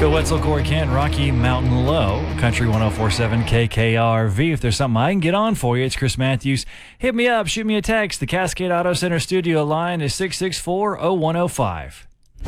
Phil Wetzel, Corey Kent, Rocky Mountain Low, Country 104.7 KKRV. If there's something I can get on for you, it's Chris Matthews. Hit me up, shoot me a text. The Cascade Auto Center studio line is 664-0105.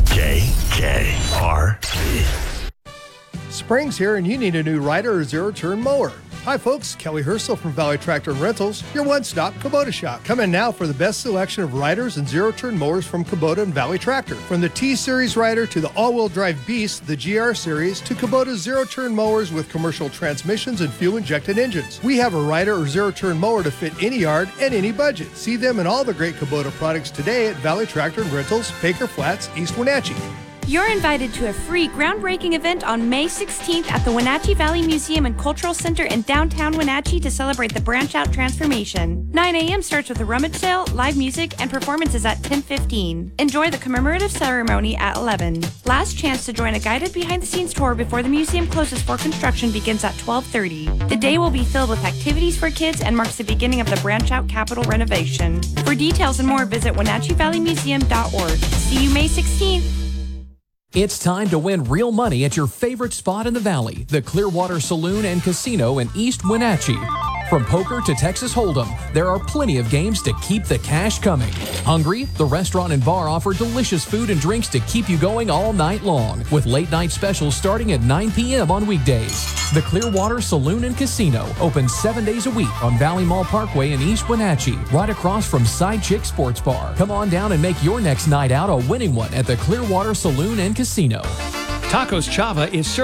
KKRV. Spring's here and you need a new rider or zero-turn mower. Hi folks, Kelly Herschel from Valley Tractor and Rentals, your one-stop Kubota shop. Come in now for the best selection of riders and zero-turn mowers from Kubota and Valley Tractor. From the T-Series rider to the all-wheel drive Beast, the GR Series, to Kubota's zero-turn mowers with commercial transmissions and fuel-injected engines. We have a rider or zero-turn mower to fit any yard and any budget. See them and all the great Kubota products today at Valley Tractor and Rentals, Baker Flats, East Wenatchee. You're invited to a free groundbreaking event on May 16th at the Wenatchee Valley Museum and Cultural Center in downtown Wenatchee to celebrate the Branch Out transformation. 9 a.m. starts with a rummage sale, live music, and performances at 10:15. Enjoy the commemorative ceremony at 11. Last chance to join a guided behind-the-scenes tour before the museum closes for construction begins at 12:30. The day will be filled with activities for kids and marks the beginning of the Branch Out Capitol renovation. For details and more, visit WenatcheeValleyMuseum.org. See you May 16th. It's time to win real money at your favorite spot in the Valley, the Clearwater Saloon and Casino in East Wenatchee. From poker to Texas Hold'em, there are plenty of games to keep the cash coming. Hungry? The restaurant and bar offer delicious food and drinks to keep you going all night long, with late-night specials starting at 9 p.m. on weekdays. The Clearwater Saloon and Casino, open 7 days a week on Valley Mall Parkway in East Wenatchee, right across from Side Chick Sports Bar. Come on down and make your next night out a winning one at the Clearwater Saloon and Casino. Tacos Chava is